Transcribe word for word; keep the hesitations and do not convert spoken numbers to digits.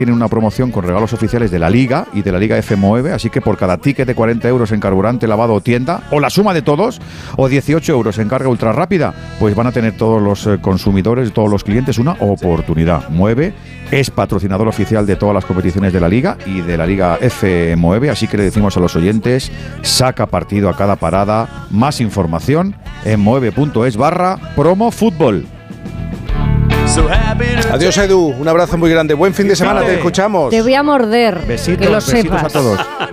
tienen una promoción con regalos oficiales de la Liga y de la Liga F nueve, así que por cada ticket de cuarenta euros en carburante, lavado o tienda, o la suma de todos, o dieciocho euros en carga ultra rápida, pues van a tener todos los eh, consumidores, todos los clientes una oportunidad. Mueve es patrocinador oficial de todas las competiciones de la Liga y de la Liga F nueve, así que le decimos a los oyentes, saca partido a cada parada. Más información en mueve.es barra promo fútbol. Adiós, Edu, un abrazo muy grande, buen fin de semana, te escuchamos. Te voy a morder, Besitos, que lo besitos sepas. a todos.